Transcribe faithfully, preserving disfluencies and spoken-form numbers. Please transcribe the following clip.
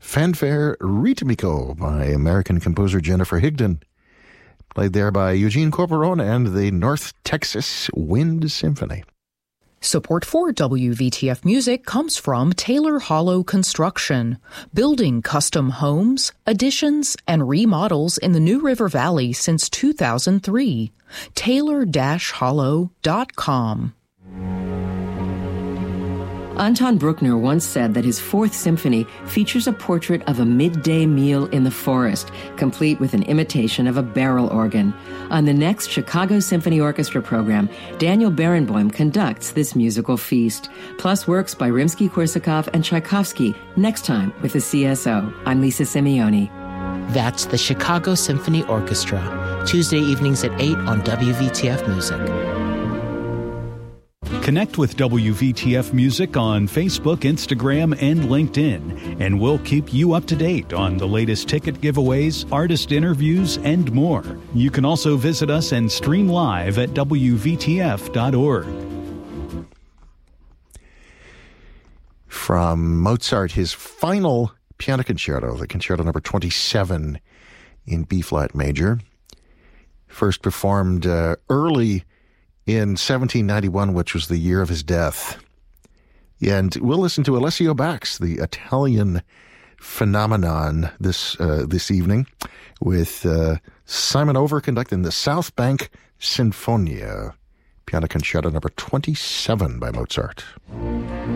Fanfare Ritmico by American composer Jennifer Higdon, played there by Eugene Corporon and the North Texas Wind Symphony. Support for W V T F Music comes from Taylor Hollow Construction, building custom homes, additions, and remodels in the New River Valley since two thousand three. Taylor Hollow dot com. Anton Bruckner once said that his Fourth Symphony features a portrait of a midday meal in the forest, complete with an imitation of a barrel organ. On the next Chicago Symphony Orchestra program, Daniel Barenboim conducts this musical feast, plus works by Rimsky-Korsakov and Tchaikovsky, next time with the C S O. I'm Lisa Simeoni. That's the Chicago Symphony Orchestra, Tuesday evenings at eight on W V T F Music. Connect with W V T F Music on Facebook, Instagram, and LinkedIn, and we'll keep you up to date on the latest ticket giveaways, artist interviews, and more. You can also visit us and stream live at W V T F dot org. From Mozart, his final piano concerto, the Concerto Number twenty-seven in B-flat major, first performed uh, early in seventeen ninety-one, which was the year of his death. And we'll listen to Alessio Bax, the Italian phenomenon, this uh, this evening, with uh, Simon Over conducting the South Bank Sinfonia, Piano Concerto Number twenty-seven by Mozart.